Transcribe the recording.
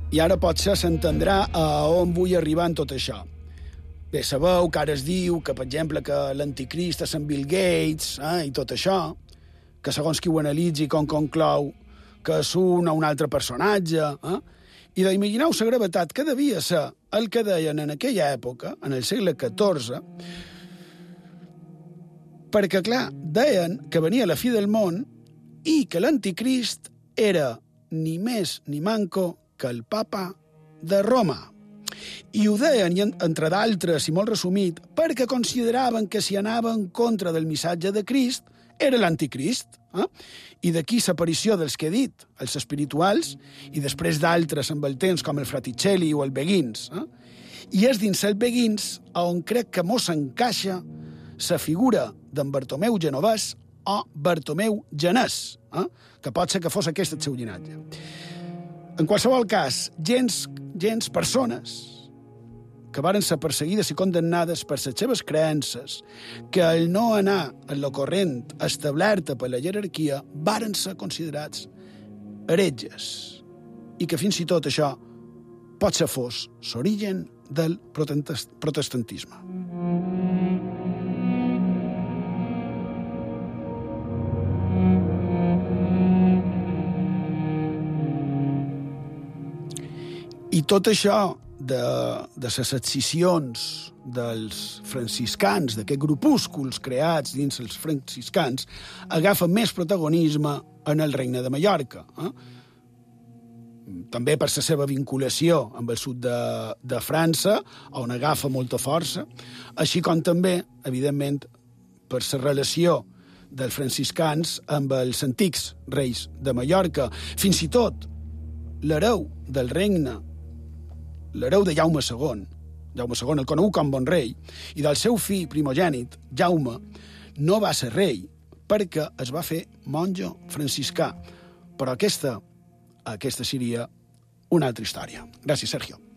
I ara potser s'entendrà a on vull arribar en tot això. Bé, sabeu que ara es diu que, per exemple, que l'anticrist és en Bill Gates i tot això, que segons qui ho analitzi com conclou que és un o un altre personatge, i d'imagineu la gravetat que devia ser el que deien en aquella època, en el segle XIV, perquè, clar, deien que venia la fi del món i que l'anticrist era ni més ni manco que el papa de Roma. I ho deien, entre d'altres, i molt resumit, perquè consideraven que si anava en contra del missatge de Crist era l'anticrist. I d'aquí l'aparició dels que he dit, els espirituals, i després d'altres amb el temps, com el Fraticelli o el Beguins. I és dins el Beguins on crec que mos encaixa la figura d'en Bartomeu Genovès o Bartomeu Genès, que pot ser que fos aquest el seu llinatge. En qualsevol cas, persones que varen ser perseguides i condemnades per les seves creences, que al no anar en la corrent establerta per la jerarquia varen ser considerats heretges, i que fins i tot això potser fos l'origen del protestantisme. I tot això de les escissions dels franciscans, d'aquests grupúsculs creats dins els franciscans, agafa més protagonisme en el Regne de Mallorca. També per la seva vinculació amb el sud de França, on agafa molta força, així com també, evidentment, per la relació dels franciscans amb els antics reis de Mallorca. Fins i tot l'hereu del regne, l'hereu de Jaume II el conegut com Bon Rei, i del seu fill primogènit, Jaume, no va ser rei perquè es va fer monjo franciscà. Però aquesta seria una altra història. Gràcies, Sergio.